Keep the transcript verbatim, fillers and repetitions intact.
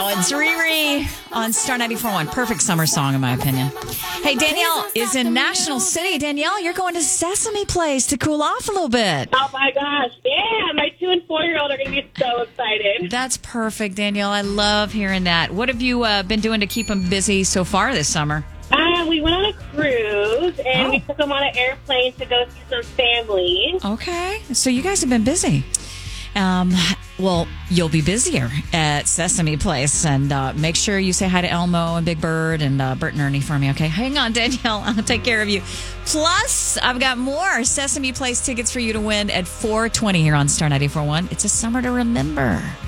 Oh, it's Riri on Star ninety-four point one. Perfect summer song, in my opinion. Hey, Danielle is in National City. Danielle, you're going to Sesame Place to cool off a little bit. Oh, my gosh. Yeah, my two and four-year-old are going to be so excited. That's perfect, Danielle. I love hearing that. What have you uh, been doing to keep them busy so far this summer? Uh, we went on a cruise, and Oh. we took them on an airplane to go see some family. Okay. So you guys have been busy. Um, well, you'll be busier at Sesame Place, and uh, make sure you say hi to Elmo and Big Bird and uh, Bert and Ernie for me, okay? Hang on, Danielle. I'll take care of you. Plus, I've got more Sesame Place tickets for you to win at four twenty here on Star ninety-four point one. It's a summer to remember.